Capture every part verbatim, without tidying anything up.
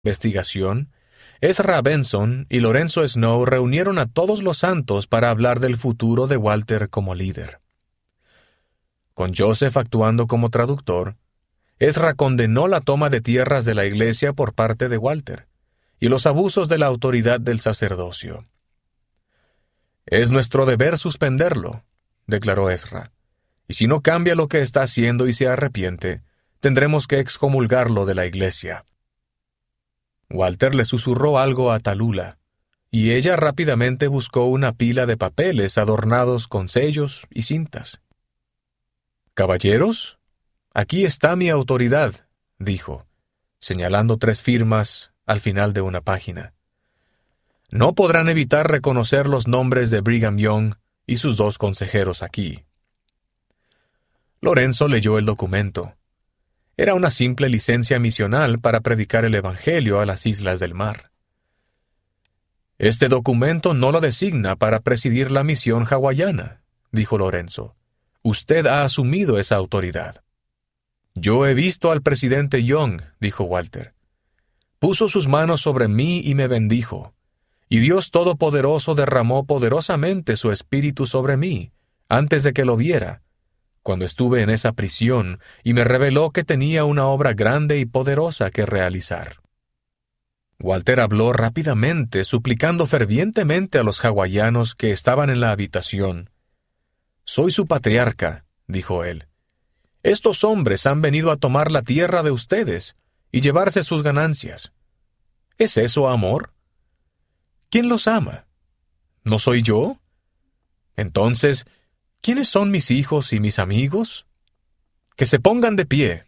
investigación, Ezra Benson y Lorenzo Snow reunieron a todos los santos para hablar del futuro de Walter como líder. Con Joseph actuando como traductor, Ezra condenó la toma de tierras de la iglesia por parte de Walter y los abusos de la autoridad del sacerdocio. «Es nuestro deber suspenderlo», declaró Ezra, «y si no cambia lo que está haciendo y se arrepiente, tendremos que excomulgarlo de la iglesia». Walter le susurró algo a Tallulah, y ella rápidamente buscó una pila de papeles adornados con sellos y cintas. «Caballeros, aquí está mi autoridad», dijo, señalando tres firmas al final de una página. «No podrán evitar reconocer los nombres de Brigham Young y sus dos consejeros aquí». Lorenzo leyó el documento. Era una simple licencia misional para predicar el Evangelio a las islas del mar. «Este documento no lo designa para presidir la misión hawaiana», dijo Lorenzo. «Usted ha asumido esa autoridad». «Yo he visto al presidente Young», dijo Walter. «Puso sus manos sobre mí y me bendijo, y Dios Todopoderoso derramó poderosamente su espíritu sobre mí, antes de que lo viera, cuando estuve en esa prisión, y me reveló que tenía una obra grande y poderosa que realizar». Walter habló rápidamente, suplicando fervientemente a los hawaianos que estaban en la habitación. «Soy su patriarca», dijo él. «Estos hombres han venido a tomar la tierra de ustedes y llevarse sus ganancias. ¿Es eso amor? ¿Quién los ama? ¿No soy yo? Entonces, ¿quiénes son mis hijos y mis amigos? Que se pongan de pie».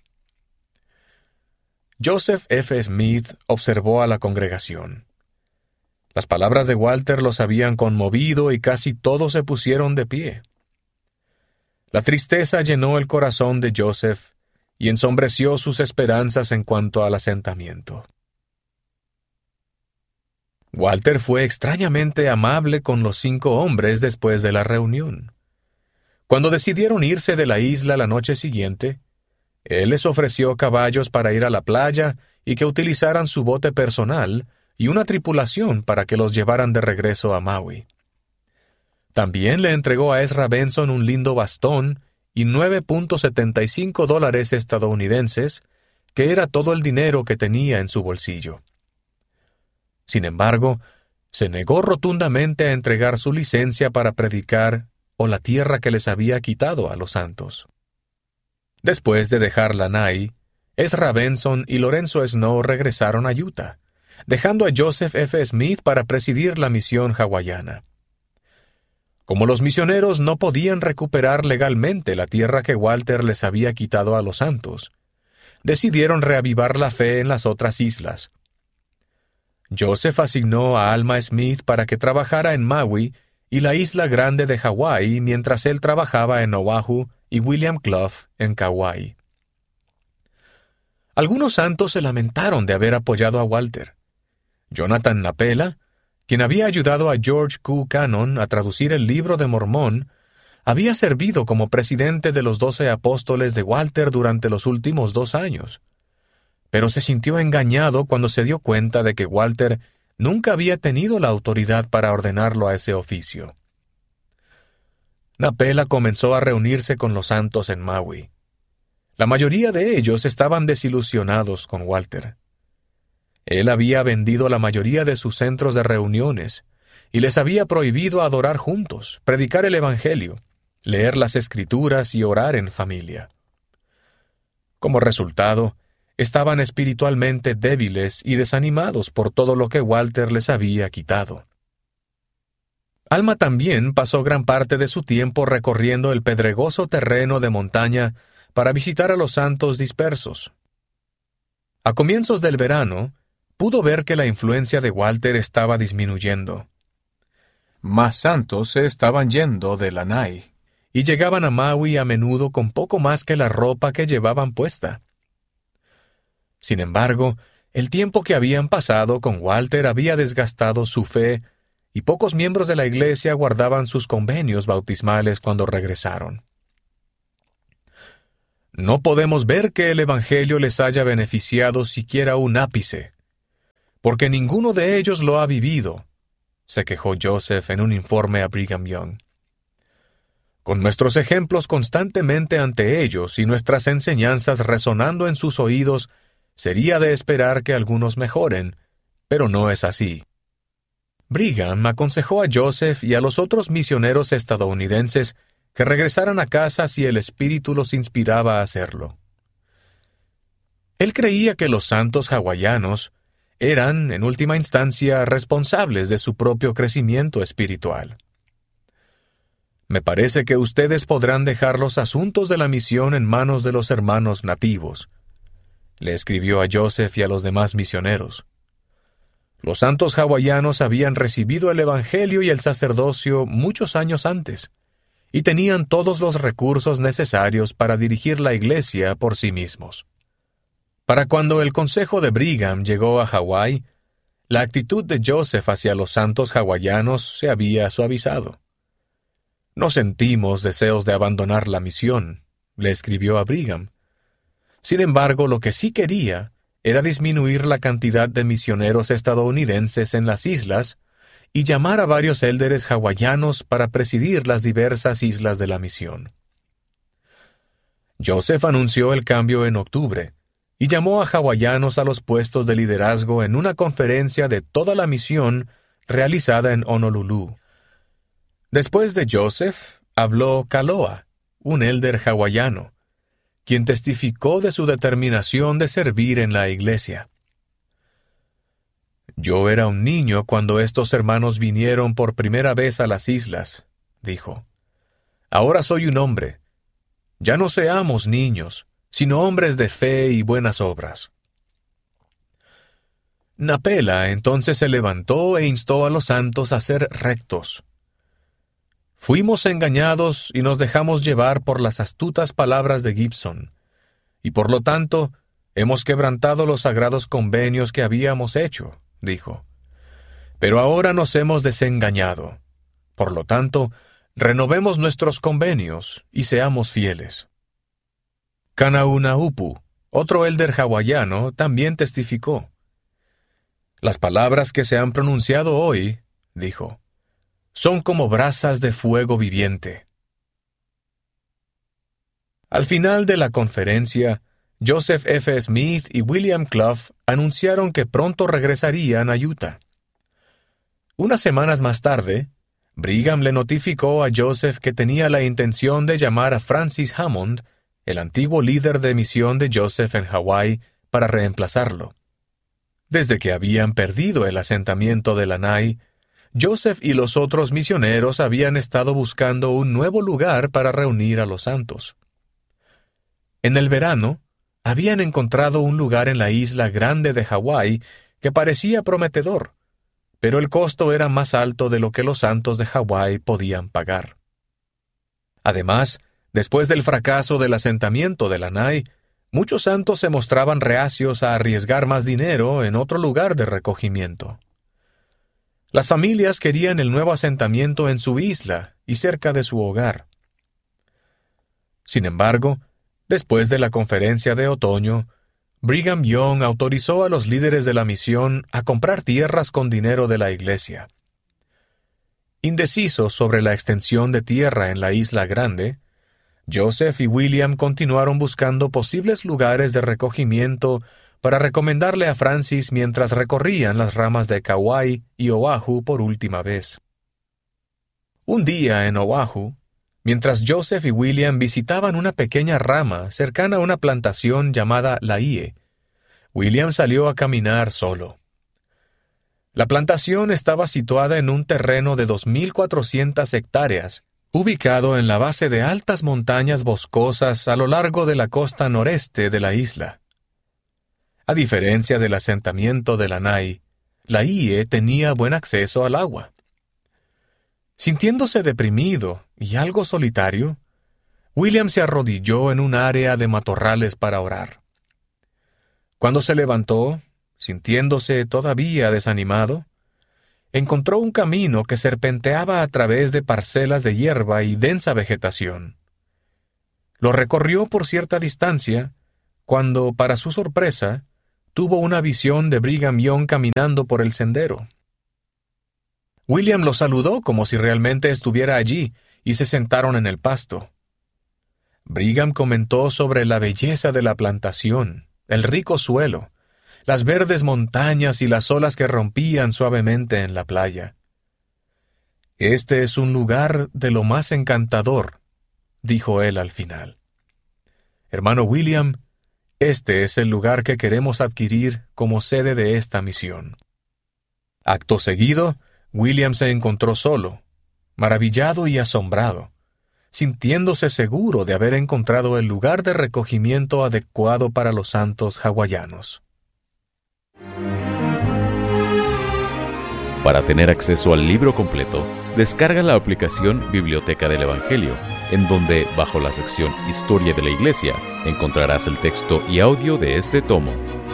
Joseph F. Smith observó a la congregación. Las palabras de Walter los habían conmovido y casi todos se pusieron de pie. La tristeza llenó el corazón de Joseph y ensombreció sus esperanzas en cuanto al asentamiento. Walter fue extrañamente amable con los cinco hombres después de la reunión. Cuando decidieron irse de la isla la noche siguiente, él les ofreció caballos para ir a la playa y que utilizaran su bote personal y una tripulación para que los llevaran de regreso a Maui. También le entregó a Ezra Benson un lindo bastón y nueve punto setenta y cinco dólares estadounidenses, que era todo el dinero que tenía en su bolsillo. Sin embargo, se negó rotundamente a entregar su licencia para predicar o la tierra que les había quitado a los santos. Después de dejar Lanai, Ezra Benson y Lorenzo Snow regresaron a Utah, dejando a Joseph F. Smith para presidir la misión hawaiana. Como los misioneros no podían recuperar legalmente la tierra que Walter les había quitado a los santos, decidieron reavivar la fe en las otras islas. Joseph asignó a Alma Smith para que trabajara en Maui y la isla grande de Hawái mientras él trabajaba en Oahu y William Clough en Kauai. Algunos santos se lamentaron de haber apoyado a Walter. Jonathan Napela, quien había ayudado a George Q. Cannon a traducir el Libro de Mormón, había servido como presidente de los doce apóstoles de Walter durante los últimos dos años, pero se sintió engañado cuando se dio cuenta de que Walter nunca había tenido la autoridad para ordenarlo a ese oficio. Napela comenzó a reunirse con los santos en Maui. La mayoría de ellos estaban desilusionados con Walter. Él había vendido la mayoría de sus centros de reuniones y les había prohibido adorar juntos, predicar el Evangelio, leer las Escrituras y orar en familia. Como resultado, estaban espiritualmente débiles y desanimados por todo lo que Walter les había quitado. Alma también pasó gran parte de su tiempo recorriendo el pedregoso terreno de montaña para visitar a los santos dispersos. A comienzos del verano, pudo ver que la influencia de Walter estaba disminuyendo. Más santos se estaban yendo de Lanai, y llegaban a Maui a menudo con poco más que la ropa que llevaban puesta. Sin embargo, el tiempo que habían pasado con Walter había desgastado su fe, y pocos miembros de la iglesia guardaban sus convenios bautismales cuando regresaron. No podemos ver que el Evangelio les haya beneficiado siquiera un ápice, porque ninguno de ellos lo ha vivido, se quejó Joseph en un informe a Brigham Young. Con nuestros ejemplos constantemente ante ellos y nuestras enseñanzas resonando en sus oídos, sería de esperar que algunos mejoren, pero no es así. Brigham aconsejó a Joseph y a los otros misioneros estadounidenses que regresaran a casa si el Espíritu los inspiraba a hacerlo. Él creía que los santos hawaianos eran, en última instancia, responsables de su propio crecimiento espiritual. Me parece que ustedes podrán dejar los asuntos de la misión en manos de los hermanos nativos, le escribió a Joseph y a los demás misioneros. Los santos hawaianos habían recibido el Evangelio y el sacerdocio muchos años antes, y tenían todos los recursos necesarios para dirigir la iglesia por sí mismos. Para cuando el consejo de Brigham llegó a Hawái, la actitud de Joseph hacia los santos hawaianos se había suavizado. No sentimos deseos de abandonar la misión, le escribió a Brigham. Sin embargo, lo que sí quería era disminuir la cantidad de misioneros estadounidenses en las islas y llamar a varios élderes hawaianos para presidir las diversas islas de la misión. Joseph anunció el cambio en octubre y llamó a hawaianos a los puestos de liderazgo en una conferencia de toda la misión realizada en Honolulu. Después de Joseph, habló Kaloa, un élder hawaiano, quien testificó de su determinación de servir en la iglesia. «Yo era un niño cuando estos hermanos vinieron por primera vez a las islas», dijo. «Ahora soy un hombre. Ya no seamos niños, sino hombres de fe y buenas obras». Napela entonces se levantó e instó a los santos a ser rectos. Fuimos engañados y nos dejamos llevar por las astutas palabras de Gibson, y por lo tanto hemos quebrantado los sagrados convenios que habíamos hecho, dijo. Pero ahora nos hemos desengañado. Por lo tanto, renovemos nuestros convenios y seamos fieles. Kanaunaupu, otro élder hawaiano, también testificó. Las palabras que se han pronunciado hoy, dijo, son como brasas de fuego viviente. Al final de la conferencia, Joseph F. Smith y William Clough anunciaron que pronto regresarían a Utah. Unas semanas más tarde, Brigham le notificó a Joseph que tenía la intención de llamar a Francis Hammond, el antiguo líder de misión de Joseph en Hawái, para reemplazarlo. Desde que habían perdido el asentamiento de Lanai, Joseph y los otros misioneros habían estado buscando un nuevo lugar para reunir a los santos. En el verano, habían encontrado un lugar en la isla grande de Hawái que parecía prometedor, pero el costo era más alto de lo que los santos de Hawái podían pagar. Además, después del fracaso del asentamiento de Lanai, muchos santos se mostraban reacios a arriesgar más dinero en otro lugar de recogimiento. Las familias querían el nuevo asentamiento en su isla y cerca de su hogar. Sin embargo, después de la conferencia de otoño, Brigham Young autorizó a los líderes de la misión a comprar tierras con dinero de la iglesia. Indecisos sobre la extensión de tierra en la isla grande, Joseph y William continuaron buscando posibles lugares de recogimiento para recomendarle a Francis mientras recorrían las ramas de Kauai y Oahu por última vez. Un día en Oahu, mientras Joseph y William visitaban una pequeña rama cercana a una plantación llamada Laie, William salió a caminar solo. La plantación estaba situada en un terreno de dos mil cuatrocientas hectáreas, ubicado en la base de altas montañas boscosas a lo largo de la costa noreste de la isla. A diferencia del asentamiento de Lanai, Laie tenía buen acceso al agua. Sintiéndose deprimido y algo solitario, William se arrodilló en un área de matorrales para orar. Cuando se levantó, sintiéndose todavía desanimado, encontró un camino que serpenteaba a través de parcelas de hierba y densa vegetación. Lo recorrió por cierta distancia, cuando, para su sorpresa, tuvo una visión de Brigham Young caminando por el sendero. William lo saludó como si realmente estuviera allí, y se sentaron en el pasto. Brigham comentó sobre la belleza de la plantación, el rico suelo, las verdes montañas y las olas que rompían suavemente en la playa. «Este es un lugar de lo más encantador», dijo él al final. «Hermano William, este es el lugar que queremos adquirir como sede de esta misión». Acto seguido, William se encontró solo, maravillado y asombrado, sintiéndose seguro de haber encontrado el lugar de recogimiento adecuado para los santos hawaianos. Para tener acceso al libro completo, descarga la aplicación Biblioteca del Evangelio, en donde, bajo la sección Historia de la Iglesia, encontrarás el texto y audio de este tomo.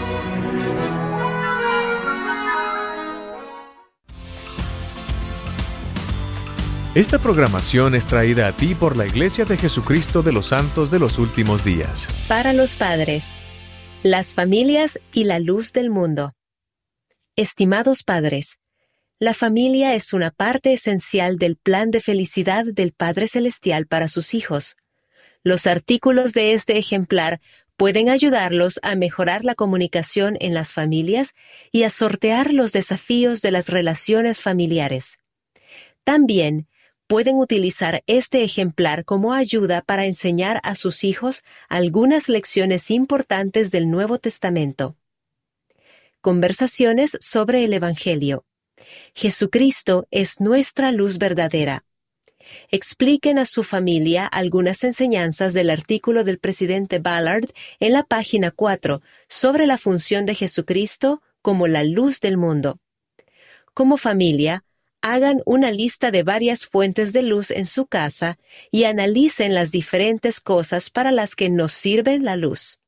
Esta programación es traída a ti por la Iglesia de Jesucristo de los Santos de los Últimos Días. Para los padres, las familias y la luz del mundo. Estimados padres, la familia es una parte esencial del plan de felicidad del Padre Celestial para sus hijos. Los artículos de este ejemplar pueden ayudarlos a mejorar la comunicación en las familias y a sortear los desafíos de las relaciones familiares. También pueden utilizar este ejemplar como ayuda para enseñar a sus hijos algunas lecciones importantes del Nuevo Testamento. Conversaciones sobre el Evangelio. Jesucristo es nuestra luz verdadera. Expliquen a su familia algunas enseñanzas del artículo del presidente Ballard en la página cuatro sobre la función de Jesucristo como la luz del mundo. Como familia, hagan una lista de varias fuentes de luz en su casa y analicen las diferentes cosas para las que nos sirve la luz.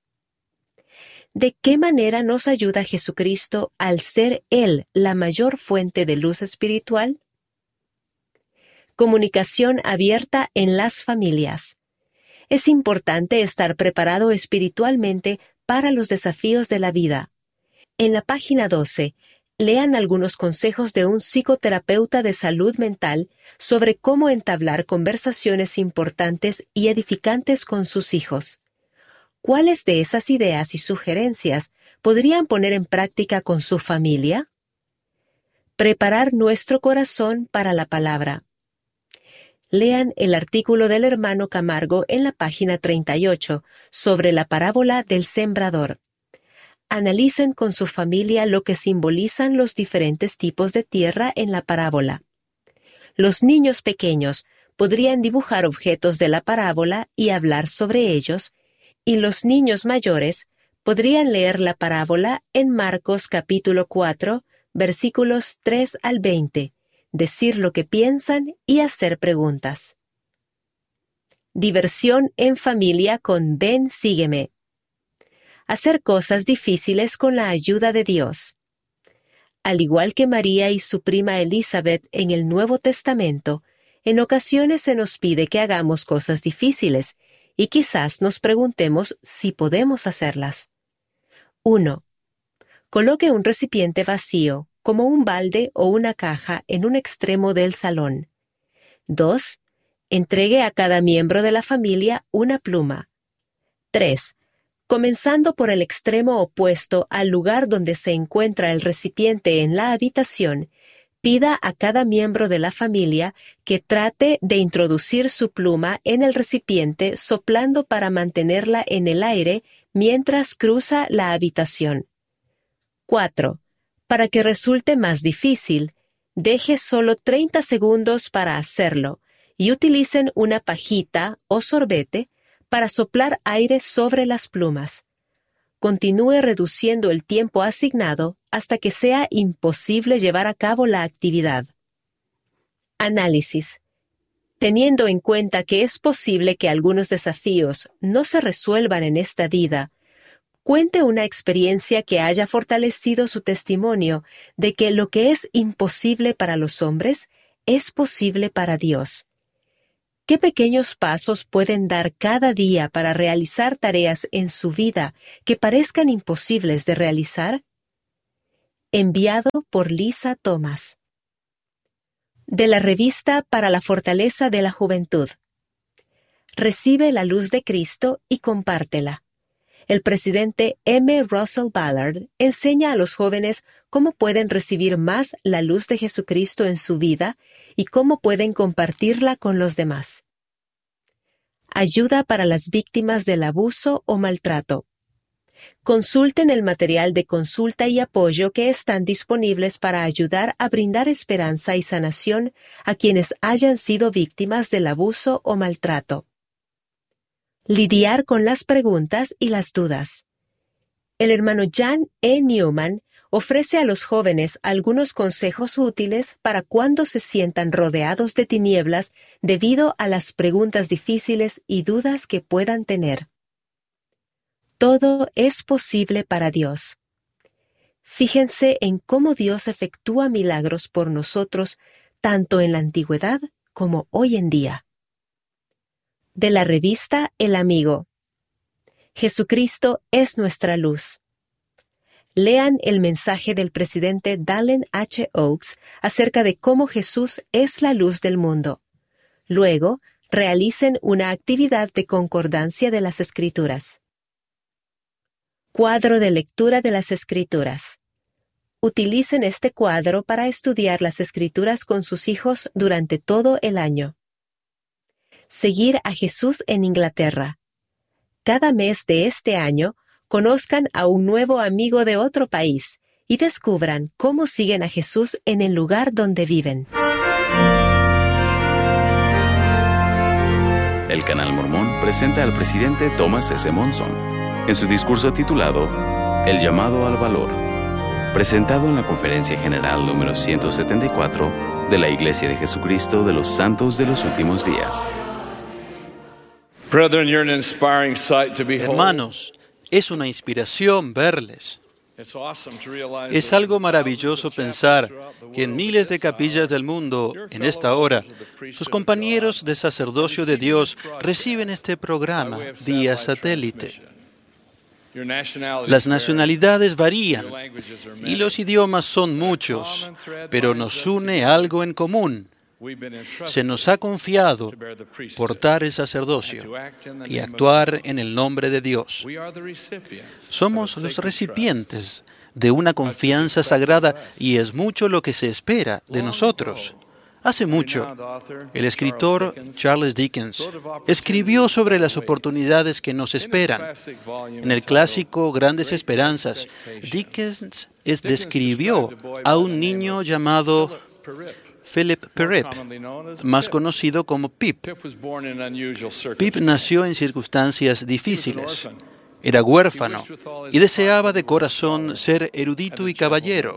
¿De qué manera nos ayuda Jesucristo al ser Él la mayor fuente de luz espiritual? Comunicación abierta en las familias. Es importante estar preparado espiritualmente para los desafíos de la vida. En la página doce, lean algunos consejos de un psicoterapeuta de salud mental sobre cómo entablar conversaciones importantes y edificantes con sus hijos. ¿Cuáles de esas ideas y sugerencias podrían poner en práctica con su familia? Preparar nuestro corazón para la palabra. Lean el artículo del hermano Camargo en la página treinta y ocho sobre la parábola del sembrador. Analicen con su familia lo que simbolizan los diferentes tipos de tierra en la parábola. Los niños pequeños podrían dibujar objetos de la parábola y hablar sobre ellos, y los niños mayores podrían leer la parábola en Marcos capítulo cuatro, versículos tres al veinte, decir lo que piensan y hacer preguntas. Diversión en familia con Ven, sígueme. Hacer cosas difíciles con la ayuda de Dios. Al igual que María y su prima Elizabeth en el Nuevo Testamento, en ocasiones se nos pide que hagamos cosas difíciles, y quizás nos preguntemos si podemos hacerlas. uno. Coloque un recipiente vacío, como un balde o una caja, en un extremo del salón. dos. Entregue a cada miembro de la familia una pluma. tres. Comenzando por el extremo opuesto al lugar donde se encuentra el recipiente en la habitación, pida a cada miembro de la familia que trate de introducir su pluma en el recipiente soplando para mantenerla en el aire mientras cruza la habitación. cuatro. Para que resulte más difícil, deje solo treinta segundos para hacerlo y utilicen una pajita o sorbete para soplar aire sobre las plumas. Continúe reduciendo el tiempo asignado hasta que sea imposible llevar a cabo la actividad. Análisis. Teniendo en cuenta que es posible que algunos desafíos no se resuelvan en esta vida, cuente una experiencia que haya fortalecido su testimonio de que lo que es imposible para los hombres es posible para Dios. ¿Qué pequeños pasos pueden dar cada día para realizar tareas en su vida que parezcan imposibles de realizar? Enviado por Lisa Thomas. De la revista Para la Fortaleza de la Juventud. Recibe la luz de Cristo y compártela. El presidente M. Russell Ballard enseña a los jóvenes cómo pueden recibir más la luz de Jesucristo en su vida y cómo pueden compartirla con los demás. Ayuda para las víctimas del abuso o maltrato. Consulten el material de consulta y apoyo que están disponibles para ayudar a brindar esperanza y sanación a quienes hayan sido víctimas del abuso o maltrato. Lidiar con las preguntas y las dudas. El hermano Jan E. Newman ofrece a los jóvenes algunos consejos útiles para cuando se sientan rodeados de tinieblas debido a las preguntas difíciles y dudas que puedan tener. Todo es posible para Dios. Fíjense en cómo Dios efectúa milagros por nosotros, tanto en la antigüedad como hoy en día. De la revista El Amigo. Jesucristo es nuestra luz. Lean el mensaje del presidente Dallin H. Oaks acerca de cómo Jesús es la luz del mundo. Luego, realicen una actividad de concordancia de las Escrituras. Cuadro de lectura de las Escrituras. Utilicen este cuadro para estudiar las Escrituras con sus hijos durante todo el año. Seguir a Jesús en Inglaterra. Cada mes de este año, conozcan a un nuevo amigo de otro país y descubran cómo siguen a Jesús en el lugar donde viven. El Canal Mormón presenta al presidente Thomas S. Monson en su discurso titulado El llamado al valor, presentado en la Conferencia General número ciento setenta y cuatro de la Iglesia de Jesucristo de los Santos de los Últimos Días. Hermanos, es una inspiración verles. Es algo maravilloso pensar que en miles de capillas del mundo, en esta hora, sus compañeros de sacerdocio de Dios reciben este programa vía satélite. Las nacionalidades varían y los idiomas son muchos, pero nos une algo en común. Se nos ha confiado portar el sacerdocio y actuar en el nombre de Dios. Somos los recipientes de una confianza sagrada y es mucho lo que se espera de nosotros. Hace mucho, el escritor Charles Dickens escribió sobre las oportunidades que nos esperan. En el clásico Grandes Esperanzas, Dickens describió a un niño llamado Philip Perrip, más conocido como Pip. Pip nació en circunstancias difíciles. Era huérfano y deseaba de corazón ser erudito y caballero.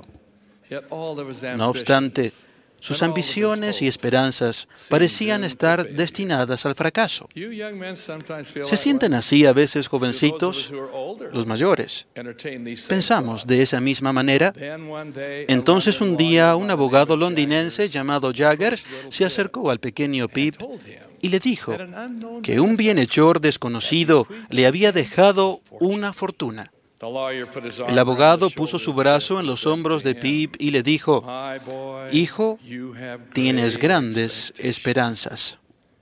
No obstante, sus ambiciones y esperanzas parecían estar destinadas al fracaso. ¿Se sienten así a veces, jovencitos? Los mayores. ¿Pensamos de esa misma manera? Entonces un día un abogado londinense llamado Jagger se acercó al pequeño Pip y le dijo que un bienhechor desconocido le había dejado una fortuna. El abogado puso su brazo en los hombros de Pip y le dijo: «Hijo, tienes grandes esperanzas».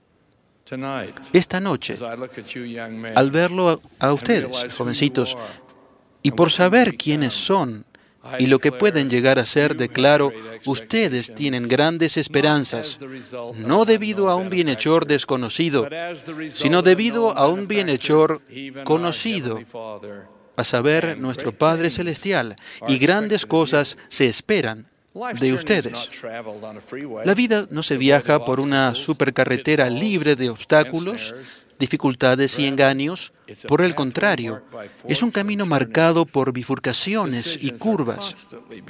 Esta noche, al verlo a ustedes, jovencitos, y por saber quiénes son y lo que pueden llegar a ser, declaro, ustedes tienen grandes esperanzas, no debido a un bienhechor desconocido, sino debido a un bienhechor conocido, a saber, nuestro Padre Celestial, y grandes cosas se esperan de ustedes. La vida no se viaja por una supercarretera libre de obstáculos, dificultades y engaños. Por el contrario, es un camino marcado por bifurcaciones y curvas.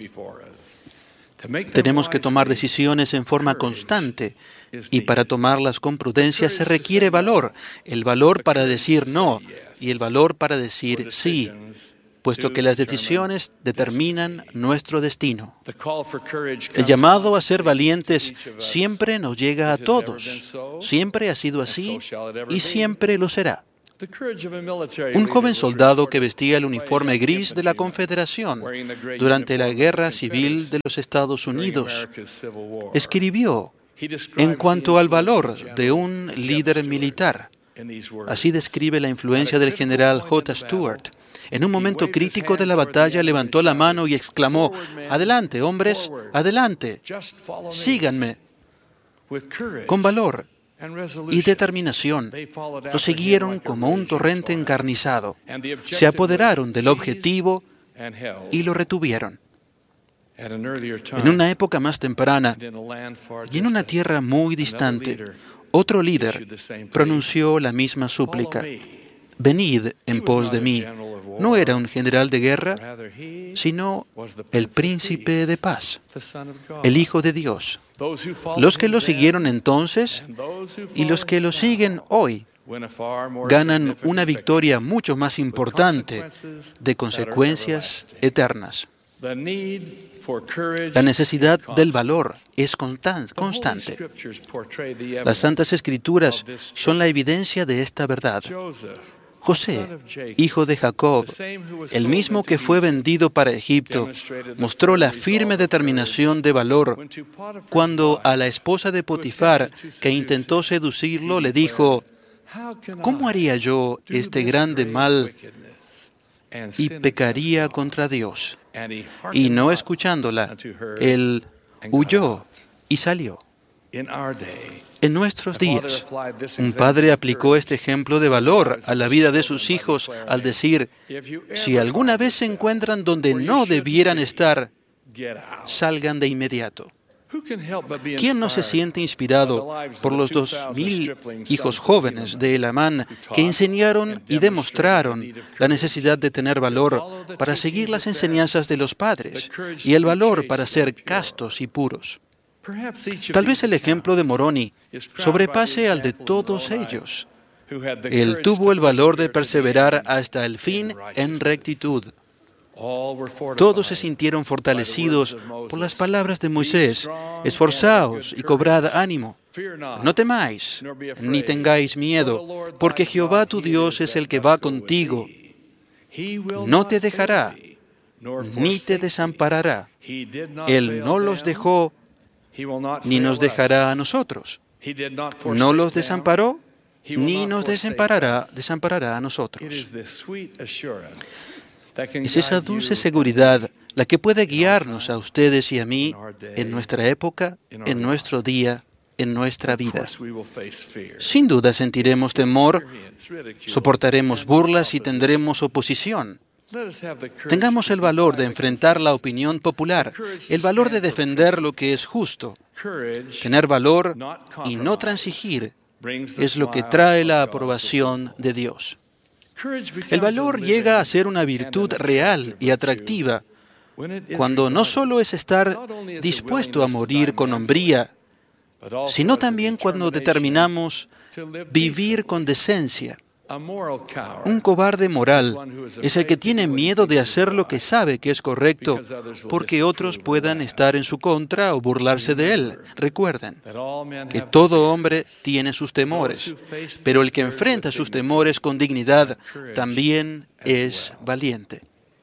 Tenemos que tomar decisiones en forma constante y para tomarlas con prudencia se requiere valor, el valor para decir no y el valor para decir sí. puesto que las decisiones determinan nuestro destino. El llamado a ser valientes siempre nos llega a todos. Siempre ha sido así y siempre lo será. Un joven soldado que vestía el uniforme gris de la Confederación durante la Guerra Civil de los Estados Unidos escribió en cuanto al valor de un líder militar. Así describe la influencia del general J. Stuart. En un momento crítico de la batalla levantó la mano y exclamó: «Adelante, hombres, adelante, síganme». Con valor y determinación, lo siguieron como un torrente encarnizado. Se apoderaron del objetivo y lo retuvieron. En una época más temprana y en una tierra muy distante, otro líder pronunció la misma súplica: «Venid en pos de mí». No era un general de guerra, sino el príncipe de paz, el Hijo de Dios. Los que lo siguieron entonces y los que lo siguen hoy ganan una victoria mucho más importante de consecuencias eternas. La necesidad del valor es constante. Las Santas Escrituras son la evidencia de esta verdad. José, hijo de Jacob, el mismo que fue vendido para Egipto, mostró la firme determinación de valor cuando a la esposa de Potifar, que intentó seducirlo, le dijo: «¿Cómo haría yo este grande mal y pecaría contra Dios?» Y no escuchándola, él huyó y salió. En nuestros días, un padre aplicó este ejemplo de valor a la vida de sus hijos al decir: «Si alguna vez se encuentran donde no debieran estar, salgan de inmediato». ¿Quién no se siente inspirado por los dos mil hijos jóvenes de Elamán que enseñaron y demostraron la necesidad de tener valor para seguir las enseñanzas de los padres y el valor para ser castos y puros? Tal vez el ejemplo de Moroni sobrepase al de todos ellos. Él tuvo el valor de perseverar hasta el fin en rectitud. Todos se sintieron fortalecidos por las palabras de Moisés: «Esforzaos y cobrad ánimo. No temáis, ni tengáis miedo, porque Jehová tu Dios es el que va contigo. No te dejará, ni te desamparará. Él no los dejó, ni nos dejará a nosotros. No los desamparó, ni nos desamparará, desamparará a nosotros». Es esa dulce seguridad la que puede guiarnos a ustedes y a mí en nuestra época, en nuestro día, en nuestra vida. Sin duda sentiremos temor, soportaremos burlas y tendremos oposición. Tengamos el valor de enfrentar la opinión popular, el valor de defender lo que es justo. Tener valor y no transigir es lo que trae la aprobación de Dios. El valor llega a ser una virtud real y atractiva cuando no solo es estar dispuesto a morir con hombría, sino también cuando determinamos vivir con decencia. Un cobarde moral es el que tiene miedo de hacer lo que sabe que es correcto porque otros puedan estar en su contra o burlarse de él. Recuerden que todo hombre tiene sus temores, pero el que enfrenta sus temores con dignidad también es valiente.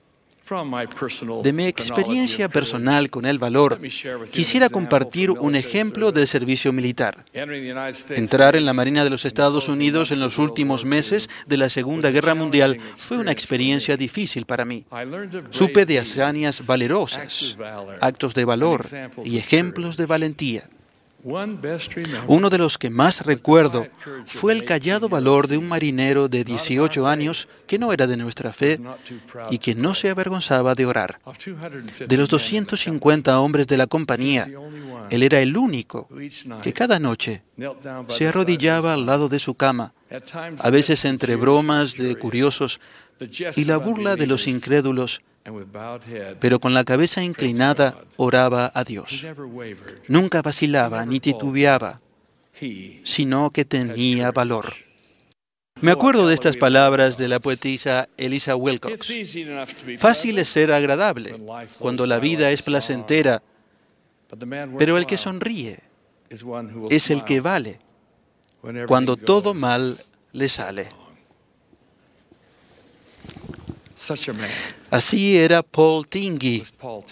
De mi experiencia personal con el valor, quisiera compartir un ejemplo de servicio militar. Entrar en la Marina de los Estados Unidos en los últimos meses de la Segunda Guerra Mundial fue una experiencia difícil para mí. Supe de hazañas valerosas, actos de valor y ejemplos de valentía. Uno de los que más recuerdo fue el callado valor de un marinero de dieciocho años que no era de nuestra fe y que no se avergonzaba de orar. De los doscientos cincuenta hombres de la compañía, él era el único que cada noche se arrodillaba al lado de su cama, a veces entre bromas de curiosos y la burla de los incrédulos, pero con la cabeza inclinada oraba a Dios. Nunca vacilaba ni titubeaba, sino que tenía valor. Me acuerdo de estas palabras de la poetisa Elisa Wilcox. Fácil es ser agradable cuando la vida es placentera, pero el que sonríe es el que vale cuando todo mal le sale. Así era Paul Tingey.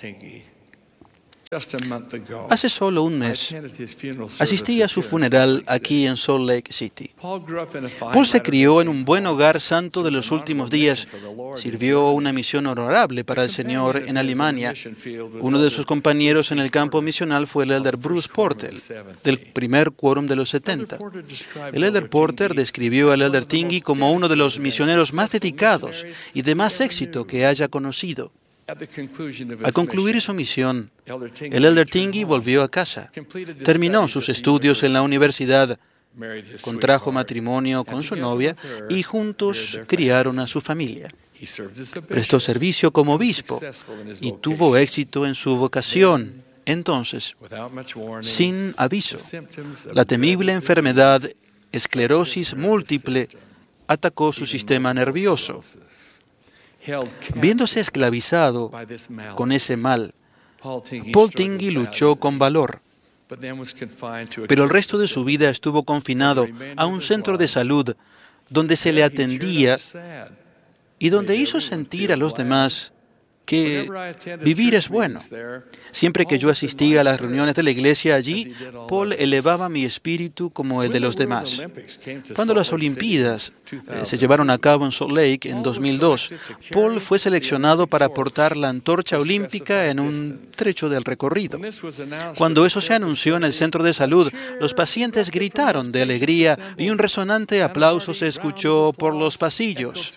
Hace solo un mes asistí a su funeral aquí en Salt Lake City. Paul se crió en un buen hogar santo de los últimos días. Sirvió una misión honorable para el Señor en Alemania. Uno de sus compañeros en el campo misional fue el elder Bruce Porter, del primer quórum de los setenta. El elder Porter describió al elder Tingey como uno de los misioneros más dedicados y de más éxito que haya conocido. Al concluir su misión, el elder Tingey volvió a casa, terminó sus estudios en la universidad, contrajo matrimonio con su novia y juntos criaron a su familia. Prestó servicio como obispo y tuvo éxito en su vocación. Entonces, sin aviso, la temible enfermedad esclerosis múltiple atacó su sistema nervioso. Viéndose esclavizado con ese mal, Paul Tingey luchó con valor, pero el resto de su vida estuvo confinado a un centro de salud donde se le atendía y donde hizo sentir a los demás que vivir es bueno. Siempre que yo asistía a las reuniones de la iglesia allí, Paul elevaba mi espíritu como el de los demás. Cuando las Olimpiadas eh, se llevaron a cabo en Salt Lake en dos mil dos, Paul fue seleccionado para portar la antorcha olímpica en un trecho del recorrido. Cuando eso se anunció en el centro de salud, los pacientes gritaron de alegría y un resonante aplauso se escuchó por los pasillos.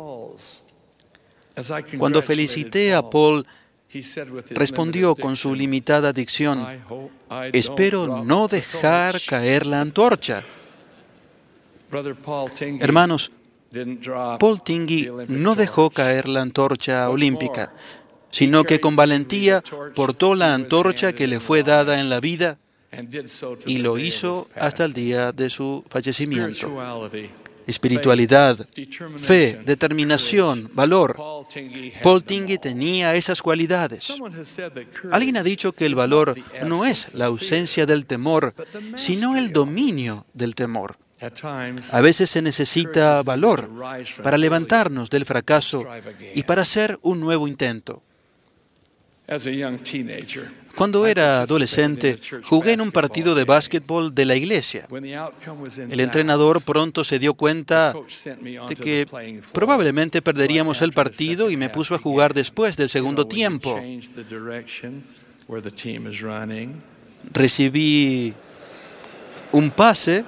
Cuando felicité a Paul, respondió con su limitada dicción: espero no dejar caer la antorcha. Hermanos, Paul Tingey no dejó caer la antorcha olímpica, sino que con valentía portó la antorcha que le fue dada en la vida y lo hizo hasta el día de su fallecimiento. Espiritualidad, fe, determinación, valor. Paul Tingey tenía esas cualidades. Alguien ha dicho que el valor no es la ausencia del temor, sino el dominio del temor. A veces se necesita valor para levantarnos del fracaso y para hacer un nuevo intento. Cuando era adolescente, jugué en un partido de básquetbol de la iglesia. El entrenador pronto se dio cuenta de que probablemente perderíamos el partido y me puso a jugar después del segundo tiempo. Recibí un pase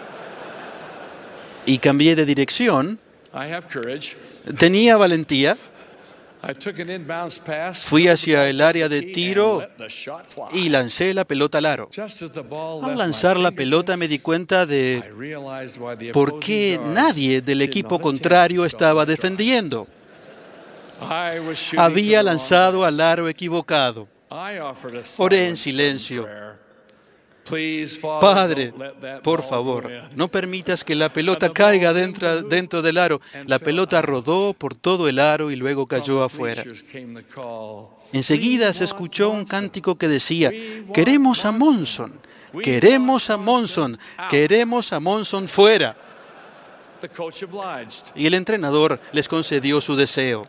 y cambié de dirección. Tenía valentía. Fui hacia el área de tiro y lancé la pelota al aro. Al lanzar la pelota me di cuenta de por qué nadie del equipo contrario estaba defendiendo. Había lanzado al aro equivocado. Oré en silencio. Padre, por favor, no permitas que la pelota caiga dentro, dentro del aro. La pelota rodó por todo el aro y luego cayó afuera. Enseguida se escuchó un cántico que decía: queremos a Monson, queremos a Monson, queremos a Monson fuera. Y el entrenador les concedió su deseo.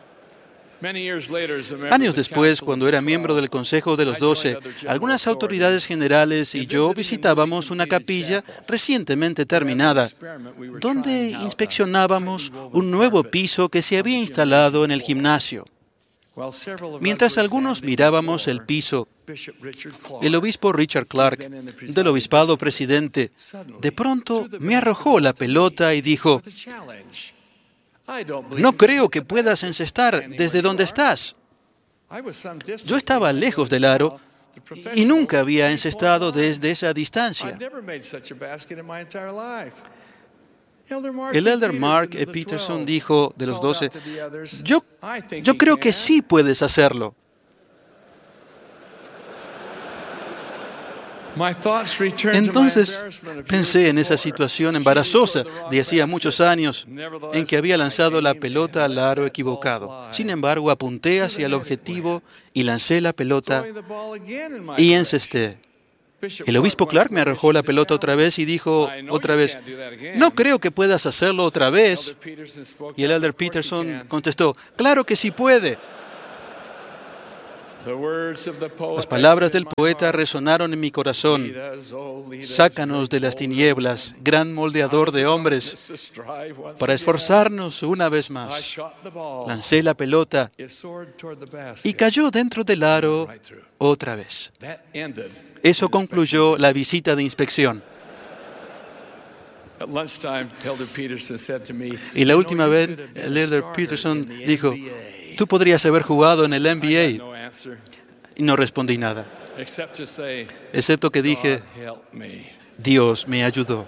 Años después, cuando era miembro del Consejo de los Doce, algunas autoridades generales y yo visitábamos una capilla recientemente terminada, donde inspeccionábamos un nuevo piso que se había instalado en el gimnasio. Mientras algunos mirábamos el piso, el obispo Richard Clark, del obispado presidente, de pronto me arrojó la pelota y dijo: no creo que puedas encestar desde donde estás. Yo estaba lejos del aro y nunca había encestado desde esa distancia. El elder Mark E. Peterson dijo de los doce: yo, yo creo que sí puedes hacerlo. Entonces pensé en esa situación embarazosa de hacía muchos años en que había lanzado la pelota al aro equivocado. Sin embargo, apunté hacia el objetivo y lancé la pelota y encesté. El obispo Clark me arrojó la pelota otra vez y dijo otra vez, no creo que puedas hacerlo otra vez. Y el elder Peterson contestó, claro que sí puede. Las palabras del poeta resonaron en mi corazón. Sácanos de las tinieblas, gran moldeador de hombres, para esforzarnos una vez más. Lancé la pelota y cayó dentro del aro otra vez. Eso concluyó la visita de inspección. Y la última vez, el elder Peterson dijo, tú podrías haber jugado en el N B A. Y no respondí nada, excepto que dije, Dios me ayudó.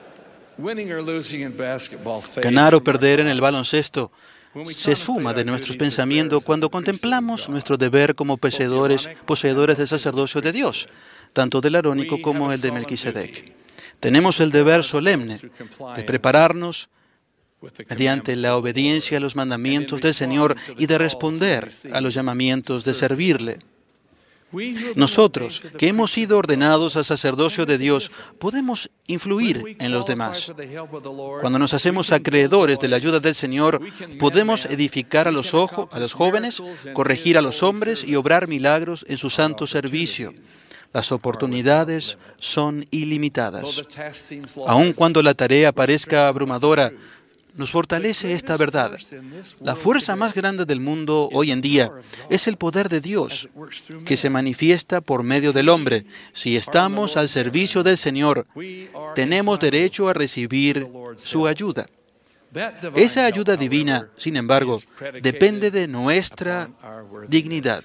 Ganar o perder en el baloncesto se esfuma de nuestros pensamientos cuando contemplamos nuestro deber como poseedores, poseedores del sacerdocio de Dios, tanto del arónico como el de Melquisedec. Tenemos el deber solemne de prepararnos mediante la obediencia a los mandamientos del Señor y de responder a los llamamientos de servirle. Nosotros, que hemos sido ordenados al sacerdocio de Dios, podemos influir en los demás. Cuando nos hacemos acreedores de la ayuda del Señor, podemos edificar a los, ojo, a los jóvenes, corregir a los hombres y obrar milagros en su santo servicio. Las oportunidades son ilimitadas. Aun cuando la tarea parezca abrumadora, nos fortalece esta verdad. La fuerza más grande del mundo hoy en día es el poder de Dios, que se manifiesta por medio del hombre. Si estamos al servicio del Señor, tenemos derecho a recibir su ayuda. Esa ayuda divina, sin embargo, depende de nuestra dignidad.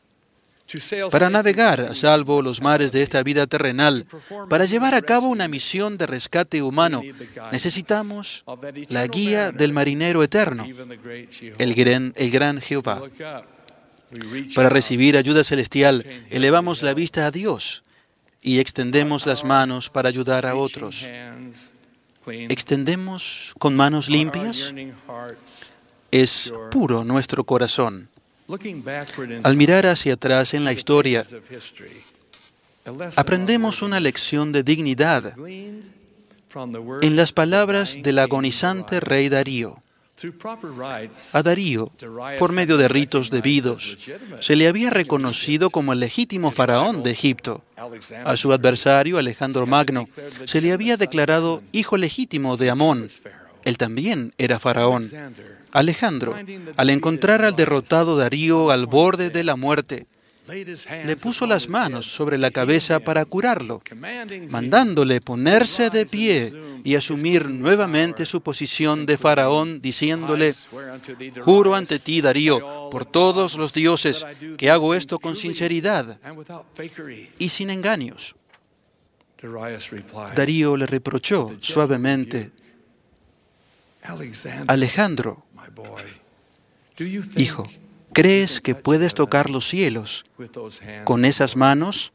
Para navegar a salvo los mares de esta vida terrenal, para llevar a cabo una misión de rescate humano, necesitamos la guía del marinero eterno, el gran, el gran Jehová. Para recibir ayuda celestial, elevamos la vista a Dios y extendemos las manos para ayudar a otros. ¿Extendemos con manos limpias? Es puro nuestro corazón. Al mirar hacia atrás en la historia, aprendemos una lección de dignidad en las palabras del agonizante rey Darío. A Darío, por medio de ritos debidos, se le había reconocido como el legítimo faraón de Egipto. A su adversario, Alejandro Magno, se le había declarado hijo legítimo de Amón. Él también era faraón. Alejandro, al encontrar al derrotado Darío al borde de la muerte, le puso las manos sobre la cabeza para curarlo, mandándole ponerse de pie y asumir nuevamente su posición de faraón, diciéndole, juro ante ti, Darío, por todos los dioses, que hago esto con sinceridad y sin engaños. Darío le reprochó suavemente, Alejandro, hijo, ¿crees que puedes tocar los cielos con esas manos?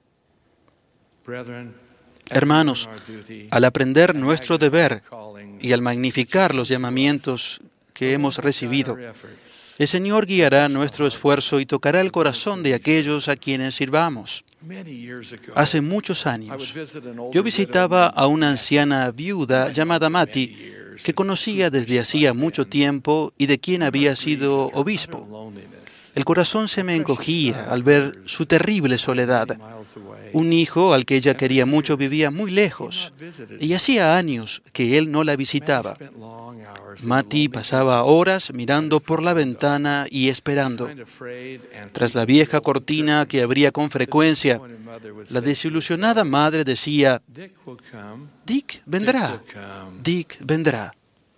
Hermanos, al aprender nuestro deber y al magnificar los llamamientos que hemos recibido, el Señor guiará nuestro esfuerzo y tocará el corazón de aquellos a quienes sirvamos. Hace muchos años, yo visitaba a una anciana viuda llamada Mati, que conocía desde hacía mucho tiempo y de quien había sido obispo. El corazón se me encogía al ver su terrible soledad. Un hijo al que ella quería mucho vivía muy lejos y hacía años que él no la visitaba. Mati pasaba horas mirando por la ventana y esperando. Tras la vieja cortina que abría con frecuencia, la desilusionada madre decía, Dick vendrá, Dick vendrá.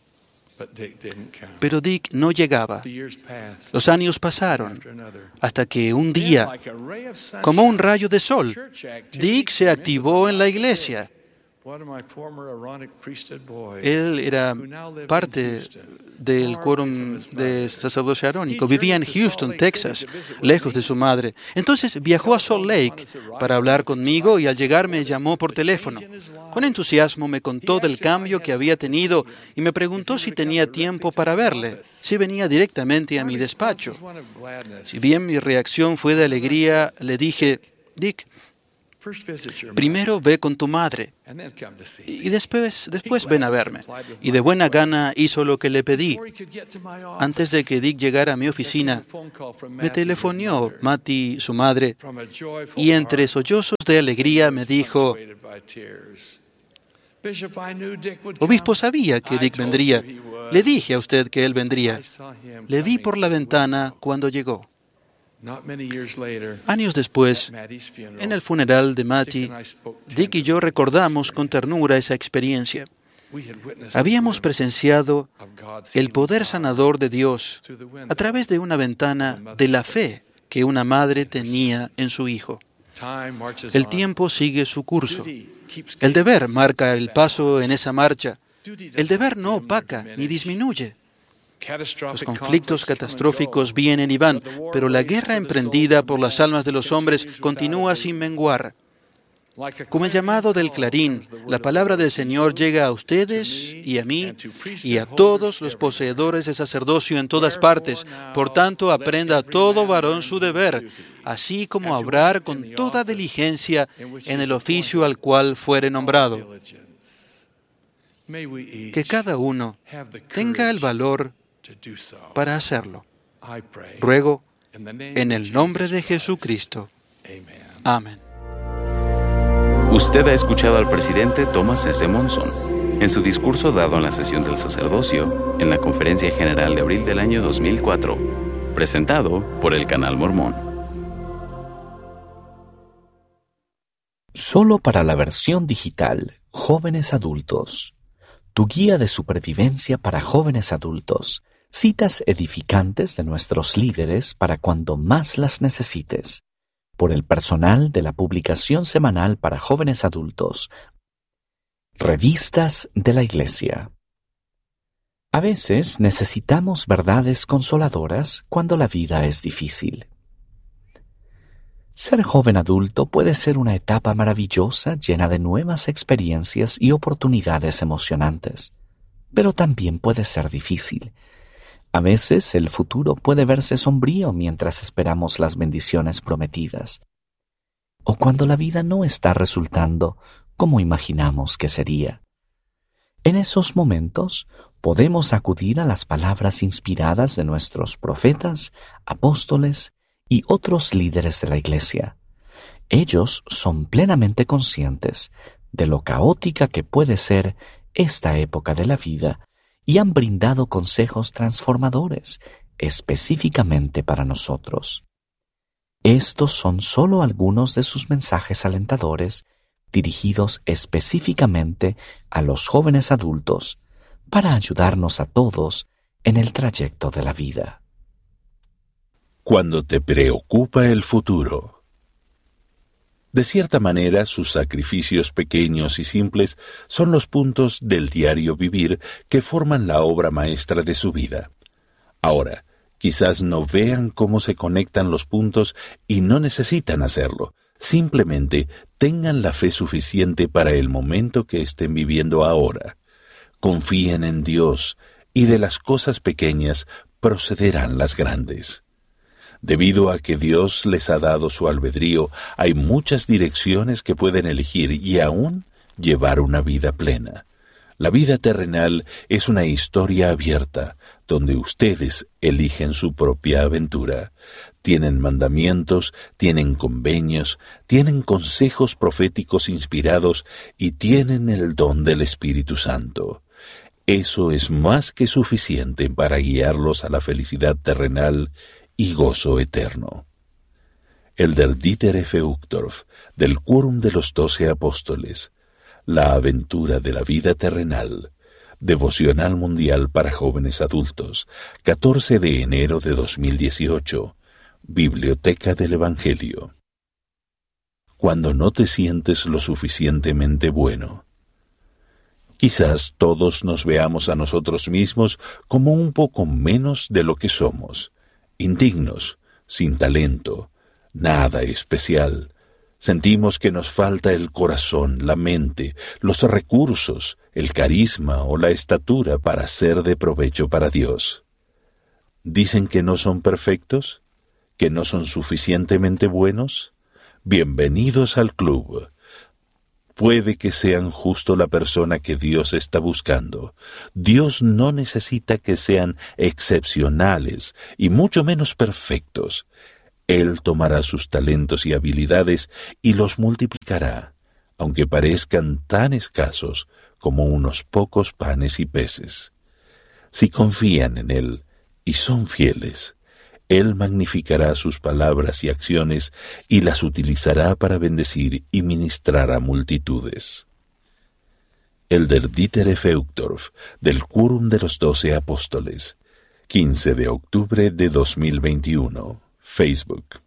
Pero Dick no llegaba. Los años pasaron hasta que un día, como un rayo de sol, Dick se activó en la iglesia. Él era parte del quórum de sacerdocio arónico. Vivía en Houston, Texas, lejos de su madre. Entonces viajó a Salt Lake para hablar conmigo y al llegar me llamó por teléfono. Con entusiasmo me contó del cambio que había tenido y me preguntó si tenía tiempo para verle, si venía directamente a mi despacho. Si bien mi reacción fue de alegría, le dije, Dick, primero ve con tu madre y después, después ven a verme. Y de buena gana hizo lo que le pedí. Antes de que Dick llegara a mi oficina, me telefoneó Matty, su madre, y entre sollozos de alegría me dijo, Obispo, sabía que Dick vendría. Le dije a usted que él vendría. Le vi por la ventana cuando llegó. Años después, en el funeral de Matty, Dick y yo recordamos con ternura esa experiencia. Habíamos presenciado el poder sanador de Dios a través de una ventana de la fe que una madre tenía en su hijo. El tiempo sigue su curso. El deber marca el paso en esa marcha. El deber no opaca ni disminuye. Los conflictos catastróficos vienen y van, pero la guerra emprendida por las almas de los hombres continúa sin menguar. Como el llamado del clarín, la palabra del Señor llega a ustedes y a mí y a todos los poseedores de sacerdocio en todas partes. Por tanto, aprenda todo varón su deber, así como a obrar con toda diligencia en el oficio al cual fuere nombrado. Que cada uno tenga el valor para hacerlo. Ruego en el nombre de Jesucristo. Amén. Usted ha escuchado al presidente Thomas S. Monson en su discurso dado en la sesión del sacerdocio en la Conferencia General de abril del año dos mil cuatro, presentado por el Canal Mormón. Solo para la versión digital, Jóvenes Adultos. Tu guía de supervivencia para jóvenes adultos. Citas edificantes de nuestros líderes para cuando más las necesites. Por el personal de la publicación semanal para jóvenes adultos. Revistas de la Iglesia. A veces necesitamos verdades consoladoras cuando la vida es difícil. Ser joven adulto puede ser una etapa maravillosa llena de nuevas experiencias y oportunidades emocionantes, pero también puede ser difícil. A veces el futuro puede verse sombrío mientras esperamos las bendiciones prometidas, o cuando la vida no está resultando como imaginamos que sería. En esos momentos podemos acudir a las palabras inspiradas de nuestros profetas, apóstoles y otros líderes de la Iglesia. Ellos son plenamente conscientes de lo caótica que puede ser esta época de la vida y han brindado consejos transformadores específicamente para nosotros. Estos son solo algunos de sus mensajes alentadores dirigidos específicamente a los jóvenes adultos para ayudarnos a todos en el trayecto de la vida. Cuando te preocupa el futuro. De cierta manera, sus sacrificios pequeños y simples son los puntos del diario vivir que forman la obra maestra de su vida. Ahora, quizás no vean cómo se conectan los puntos y no necesitan hacerlo. Simplemente tengan la fe suficiente para el momento que estén viviendo ahora. Confíen en Dios y de las cosas pequeñas procederán las grandes. Debido a que Dios les ha dado su albedrío, hay muchas direcciones que pueden elegir y aún llevar una vida plena. La vida terrenal es una historia abierta, donde ustedes eligen su propia aventura. Tienen mandamientos, tienen convenios, tienen consejos proféticos inspirados y tienen el don del Espíritu Santo. Eso es más que suficiente para guiarlos a la felicidad terrenal y gozo eterno. Elder Dieter F. Uchtdorf, del Quórum de los Doce Apóstoles, La aventura de la vida terrenal, Devocional Mundial para Jóvenes Adultos, catorce de enero de dos mil dieciocho, Biblioteca del Evangelio. Cuando no te sientes lo suficientemente bueno, Quizás todos nos veamos a nosotros mismos como un poco menos de lo que somos, indignos, sin talento, nada especial. Sentimos que nos falta el corazón, la mente, los recursos, el carisma o la estatura para ser de provecho para Dios. ¿Dicen que no son perfectos? ¿Que no son suficientemente buenos? Bienvenidos al club. Puede que sean justo la persona que Dios está buscando. Dios no necesita que sean excepcionales y mucho menos perfectos. Él tomará sus talentos y habilidades y los multiplicará, aunque parezcan tan escasos como unos pocos panes y peces. Si confían en Él y son fieles, Él magnificará sus palabras y acciones y las utilizará para bendecir y ministrar a multitudes. Elder Dieter F. Uchtdorf, del Quórum de los Doce Apóstoles, quince de octubre de dos mil veintiuno, Facebook.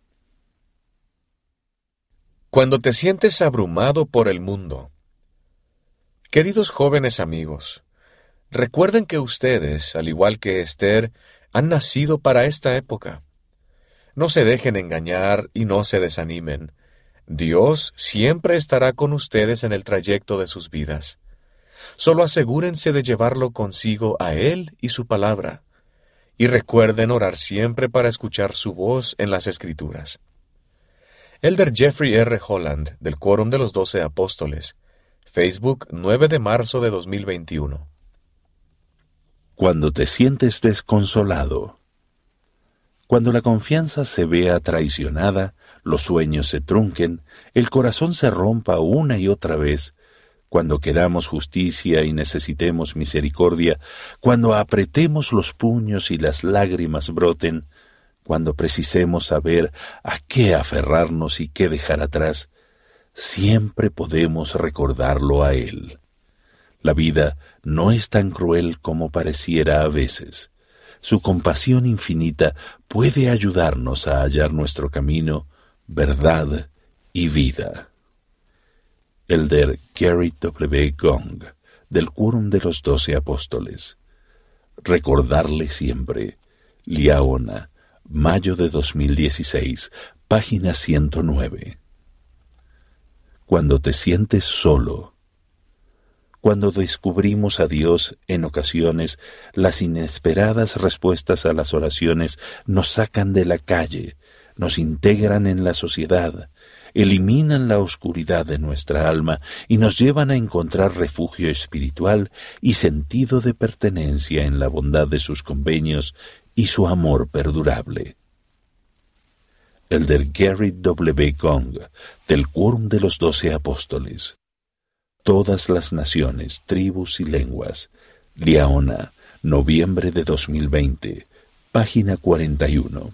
Cuando te sientes abrumado por el mundo. Queridos jóvenes amigos, recuerden que ustedes, al igual que Esther, han nacido para esta época. No se dejen engañar y no se desanimen. Dios siempre estará con ustedes en el trayecto de sus vidas. Solo asegúrense de llevarlo consigo a Él y su palabra. Y recuerden orar siempre para escuchar su voz en las Escrituras. Elder Jeffrey R. Holland, del Quórum de los Doce Apóstoles, Facebook, nueve de marzo de dos mil veintiuno. Cuando te sientes desconsolado. Cuando la confianza se vea traicionada, los sueños se trunquen, el corazón se rompa una y otra vez, cuando queramos justicia y necesitemos misericordia, cuando apretemos los puños y las lágrimas broten, cuando precisemos saber a qué aferrarnos y qué dejar atrás, siempre podemos recordarlo a Él. La vida no es tan cruel como pareciera a veces. Su compasión infinita puede ayudarnos a hallar nuestro camino, verdad y vida. Elder Gary W. Gong, del Quórum de los Doce Apóstoles. Recordarle siempre. Liaona, mayo de dos mil dieciséis, página ciento nueve. Cuando te sientes solo. Cuando descubrimos a Dios, en ocasiones, las inesperadas respuestas a las oraciones nos sacan de la calle, nos integran en la sociedad, eliminan la oscuridad de nuestra alma y nos llevan a encontrar refugio espiritual y sentido de pertenencia en la bondad de sus convenios y su amor perdurable. Elder Gary W. Gong, del Quórum de los Doce Apóstoles. Todas las naciones, tribus y lenguas. Liaona, noviembre de dos mil veinte, página cuarenta y uno.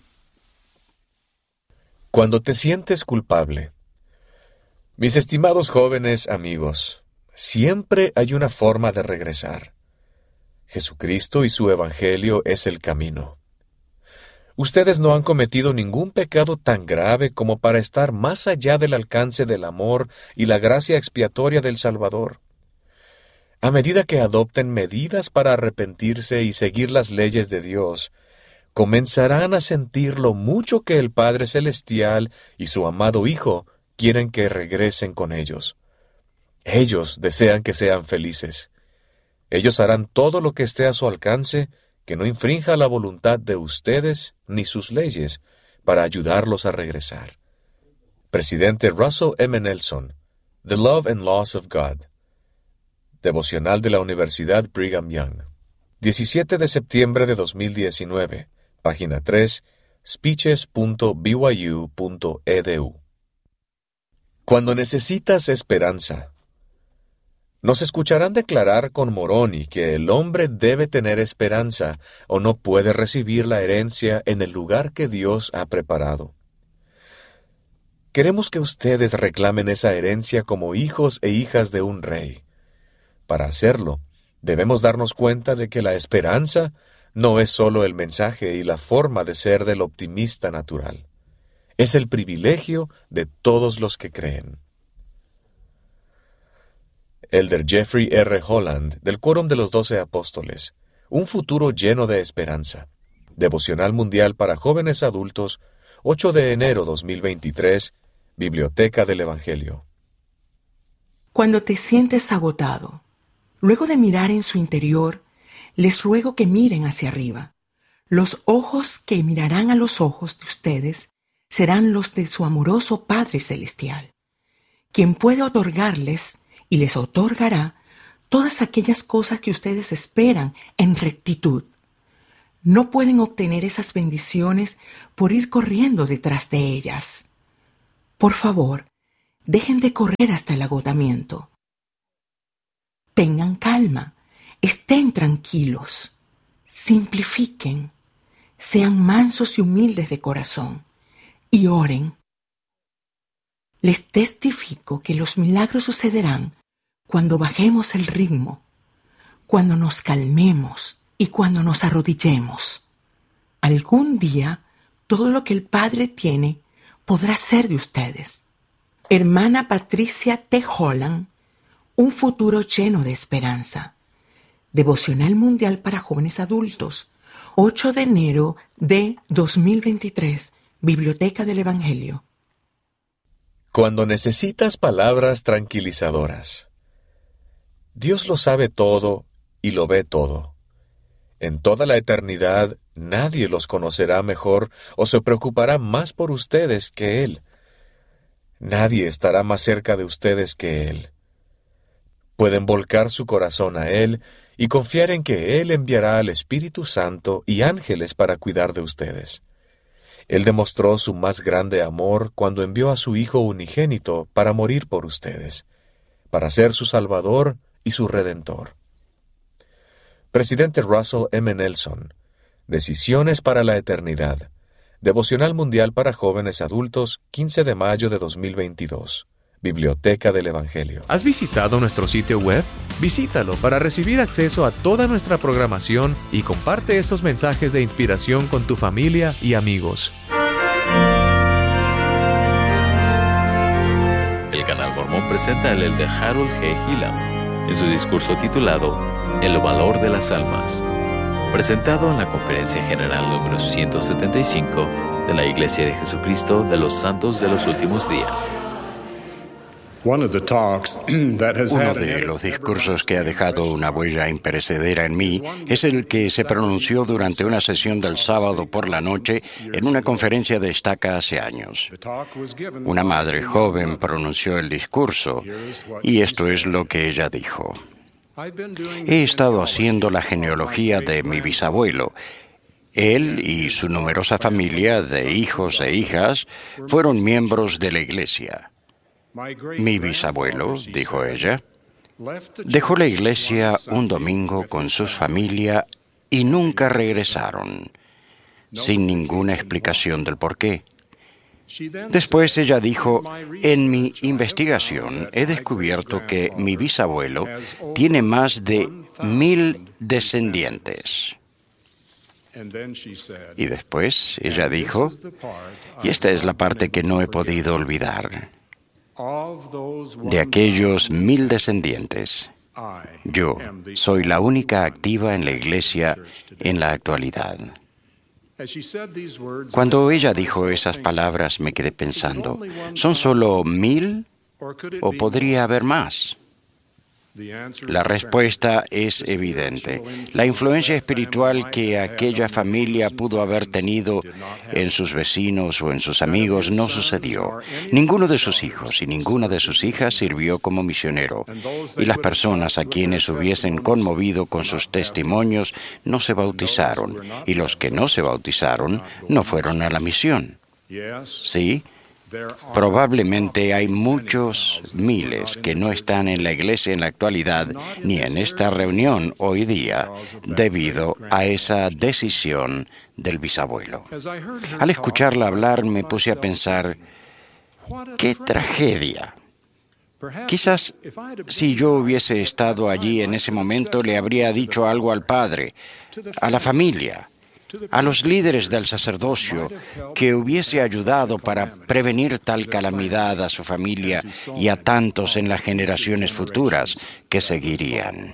Cuando te sientes culpable. Mis estimados jóvenes amigos, siempre hay una forma de regresar. Jesucristo y su Evangelio es el camino. Ustedes no han cometido ningún pecado tan grave como para estar más allá del alcance del amor y la gracia expiatoria del Salvador. A medida que adopten medidas para arrepentirse y seguir las leyes de Dios, comenzarán a sentir lo mucho que el Padre Celestial y su amado Hijo quieren que regresen con ellos. Ellos desean que sean felices. Ellos harán todo lo que esté a su alcance, que no infrinja la voluntad de ustedes ni sus leyes, para ayudarlos a regresar. Presidente Russell M. Nelson, The Love and Loss of God. Devocional de la Universidad Brigham Young. diecisiete de septiembre de dos mil diecinueve. Página tres, speeches punto b y u punto e d u. Cuando necesitas esperanza. Nos escucharán declarar con Moroni que el hombre debe tener esperanza o no puede recibir la herencia en el lugar que Dios ha preparado. Queremos que ustedes reclamen esa herencia como hijos e hijas de un rey. Para hacerlo, debemos darnos cuenta de que la esperanza no es solo el mensaje y la forma de ser del optimista natural. Es el privilegio de todos los que creen. Elder Jeffrey R. Holland, del Quórum de los Doce Apóstoles. Un futuro lleno de esperanza. Devocional Mundial para Jóvenes Adultos, ocho de enero dos mil veintitrés, Biblioteca del Evangelio. Cuando te sientes agotado, luego de mirar en su interior, les ruego que miren hacia arriba. Los ojos que mirarán a los ojos de ustedes serán los de su amoroso Padre Celestial, quien puede otorgarles y les otorgará todas aquellas cosas que ustedes esperan en rectitud. No pueden obtener esas bendiciones por ir corriendo detrás de ellas. Por favor, dejen de correr hasta el agotamiento. Tengan calma, estén tranquilos, simplifiquen, sean mansos y humildes de corazón y oren. Les testifico que los milagros sucederán cuando bajemos el ritmo, cuando nos calmemos y cuando nos arrodillemos. Algún día, todo lo que el Padre tiene podrá ser de ustedes. Hermana Patricia T. Holland, un futuro lleno de esperanza. Devocional Mundial para Jóvenes Adultos, ocho de enero de dos mil veintitrés, Biblioteca del Evangelio. Cuando necesitas palabras tranquilizadoras. Dios lo sabe todo y lo ve todo. En toda la eternidad nadie los conocerá mejor o se preocupará más por ustedes que Él. Nadie estará más cerca de ustedes que Él. Pueden volcar su corazón a Él y confiar en que Él enviará al Espíritu Santo y ángeles para cuidar de ustedes. Él demostró su más grande amor cuando envió a su Hijo unigénito para morir por ustedes, para ser su Salvador y su Redentor. Presidente Russell M. Nelson. Decisiones para la eternidad. Devocional Mundial para Jóvenes Adultos, quince de mayo de dos mil veintidós. Biblioteca del Evangelio. ¿Has visitado nuestro sitio web? Visítalo para recibir acceso a toda nuestra programación y comparte esos mensajes de inspiración con tu familia y amigos. El Canal Mormón presenta al elder Harold G. Hillam en su discurso titulado El valor de las almas, presentado en la Conferencia General número ciento setenta y cinco de la Iglesia de Jesucristo de los Santos de los Últimos Días. Uno de los discursos que ha dejado una huella imperecedera en mí es el que se pronunció durante una sesión del sábado por la noche en una conferencia de estaca hace años. Una madre joven pronunció el discurso y esto es lo que ella dijo. He estado haciendo la genealogía de mi bisabuelo. Él y su numerosa familia de hijos e hijas fueron miembros de la iglesia. Mi bisabuelo, dijo ella, dejó la iglesia un domingo con su familia y nunca regresaron, sin ninguna explicación del por qué. Después ella dijo, en mi investigación he descubierto que mi bisabuelo tiene más de mil descendientes. Y después ella dijo, y esta es la parte que no he podido olvidar, de aquellos mil descendientes, yo soy la única activa en la iglesia en la actualidad. Cuando ella dijo esas palabras me quedé pensando, ¿son solo mil o podría haber más? La respuesta es evidente. La influencia espiritual que aquella familia pudo haber tenido en sus vecinos o en sus amigos no sucedió. Ninguno de sus hijos y ninguna de sus hijas sirvió como misionero, y las personas a quienes hubiesen conmovido con sus testimonios no se bautizaron, y los que no se bautizaron no fueron a la misión. Sí, probablemente hay muchos miles que no están en la iglesia en la actualidad ni en esta reunión hoy día debido a esa decisión del bisabuelo. Al escucharla hablar me puse a pensar, ¡qué tragedia! Quizás si yo hubiese estado allí en ese momento le habría dicho algo al padre, a la familia, a los líderes del sacerdocio que hubiese ayudado para prevenir tal calamidad a su familia y a tantos en las generaciones futuras que seguirían.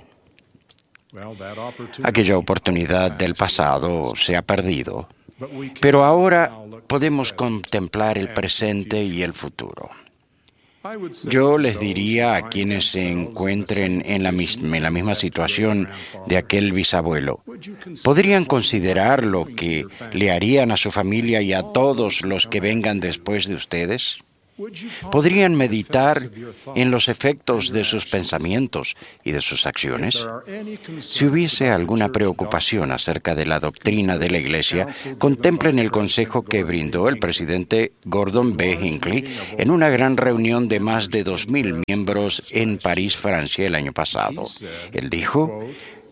Aquella oportunidad del pasado se ha perdido, pero ahora podemos contemplar el presente y el futuro. Yo les diría a quienes se encuentren en la, misma, en la misma situación de aquel bisabuelo, ¿podrían considerar lo que le harían a su familia y a todos los que vengan después de ustedes? ¿Podrían meditar en los efectos de sus pensamientos y de sus acciones? Si hubiese alguna preocupación acerca de la doctrina de la Iglesia, contemplen el consejo que brindó el presidente Gordon B. Hinckley en una gran reunión de más de dos mil miembros en París, Francia, el año pasado. Él dijo: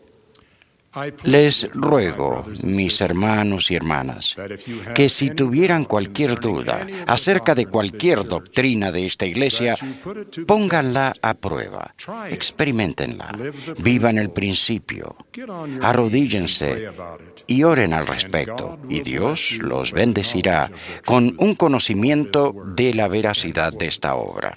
les ruego, mis hermanos y hermanas, que si tuvieran cualquier duda acerca de cualquier doctrina de esta Iglesia, pónganla a prueba, experiméntenla, vivan el principio, arrodíllense y oren al respecto, y Dios los bendecirá con un conocimiento de la veracidad de esta obra.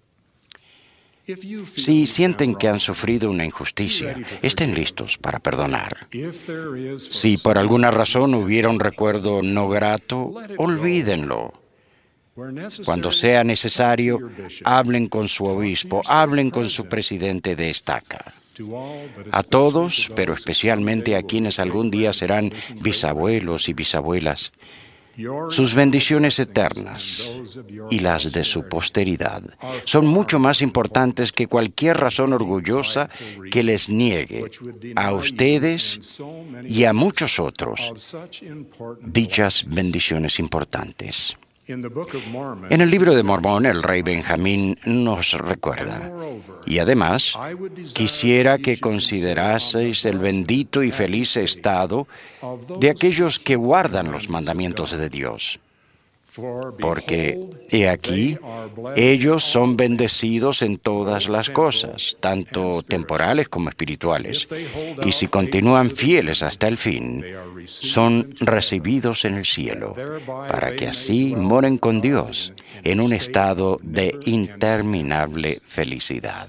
Si sienten que han sufrido una injusticia, estén listos para perdonar. Si por alguna razón hubiera un recuerdo no grato, olvídenlo. Cuando sea necesario, hablen con su obispo, hablen con su presidente de estaca. A todos, pero especialmente a quienes algún día serán bisabuelos y bisabuelas, sus bendiciones eternas y las de su posteridad son mucho más importantes que cualquier razón orgullosa que les niegue a ustedes y a muchos otros dichas bendiciones importantes. En el libro de Mormón, el rey Benjamín nos recuerda: y además, quisiera que consideraseis el bendito y feliz estado de aquellos que guardan los mandamientos de Dios. Porque, he aquí, ellos son bendecidos en todas las cosas, tanto temporales como espirituales, y si continúan fieles hasta el fin, son recibidos en el cielo, para que así moren con Dios en un estado de interminable felicidad.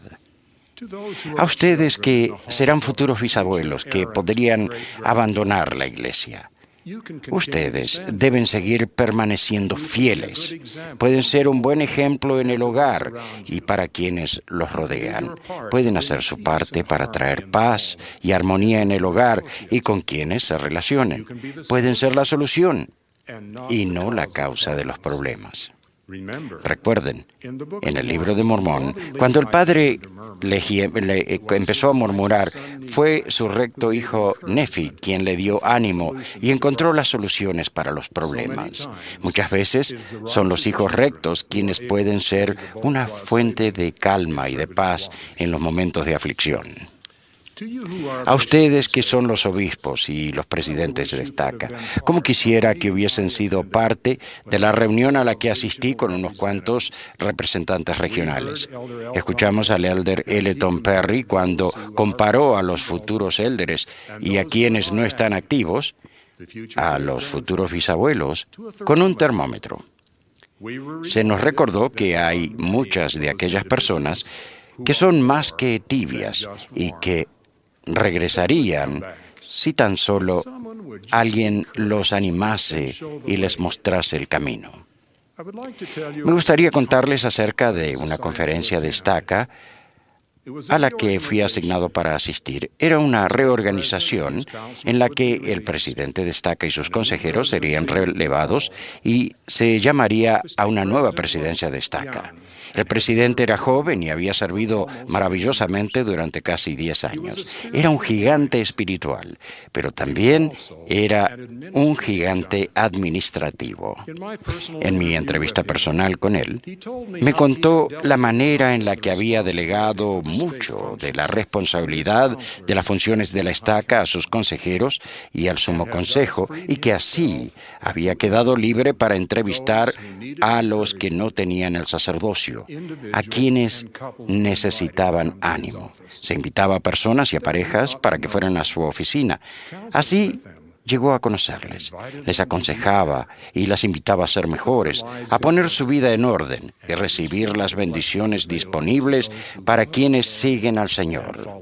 A ustedes que serán futuros bisabuelos que podrían abandonar la Iglesia, ustedes deben seguir permaneciendo fieles. Pueden ser un buen ejemplo en el hogar y para quienes los rodean. Pueden hacer su parte para traer paz y armonía en el hogar y con quienes se relacionen. Pueden ser la solución y no la causa de los problemas. Recuerden, en el libro de Mormón, cuando el padre le, le, empezó a murmurar, fue su recto hijo Nefi quien le dio ánimo y encontró las soluciones para los problemas. Muchas veces son los hijos rectos quienes pueden ser una fuente de calma y de paz en los momentos de aflicción. A ustedes que son los obispos y los presidentes de estaca, ¿cómo quisiera que hubiesen sido parte de la reunión a la que asistí con unos cuantos representantes regionales? Escuchamos al elder Elton Perry cuando comparó a los futuros élderes y a quienes no están activos, a los futuros bisabuelos, con un termómetro. Se nos recordó que hay muchas de aquellas personas que son más que tibias y que regresarían si tan solo alguien los animase y les mostrase el camino. Me gustaría contarles acerca de una conferencia de estaca a la que fui asignado para asistir. Era una reorganización en la que el presidente de estaca y sus consejeros serían relevados y se llamaría a una nueva presidencia de estaca. El presidente era joven y había servido maravillosamente durante casi diez años. Era un gigante espiritual, pero también era un gigante administrativo. En mi entrevista personal con él, me contó la manera en la que había delegado mucho de la responsabilidad de las funciones de la estaca a sus consejeros y al sumo consejo, y que así había quedado libre para entrevistar a los que no tenían el sacerdocio, a quienes necesitaban ánimo. Se invitaba a personas y a parejas para que fueran a su oficina. Así llegó a conocerles, les aconsejaba y las invitaba a ser mejores, a poner su vida en orden y recibir las bendiciones disponibles para quienes siguen al Señor.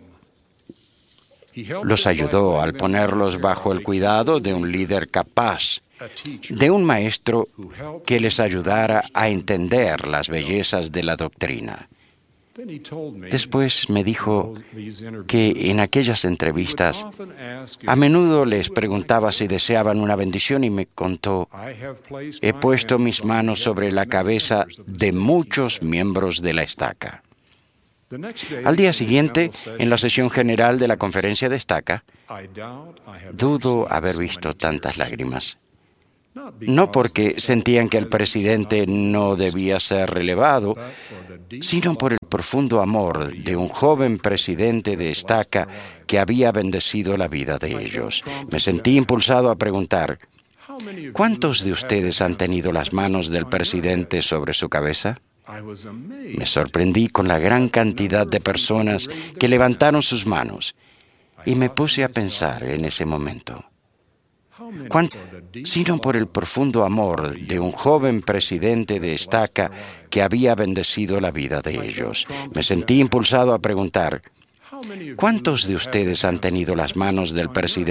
Los ayudó al ponerlos bajo el cuidado de un líder capaz, de un maestro que les ayudara a entender las bellezas de la doctrina. Después me dijo que en aquellas entrevistas a menudo les preguntaba si deseaban una bendición y me contó: he puesto mis manos sobre la cabeza de muchos miembros de la estaca. Al día siguiente, en la sesión general de la conferencia de estaca, dudo haber visto tantas lágrimas. No porque sentían que el presidente no debía ser relevado, sino por el profundo amor de un joven presidente de estaca que había bendecido la vida de ellos. Me sentí impulsado a preguntar: ¿cuántos de ustedes han tenido las manos del presidente sobre su cabeza? Me sorprendí con la gran cantidad de personas que levantaron sus manos y me puse a pensar en ese momento: ¿cuánto, sino por el profundo amor de un joven presidente de estaca que había bendecido la vida de ellos? Me sentí impulsado a preguntar: ¿cuántos de ustedes han tenido las manos del presidente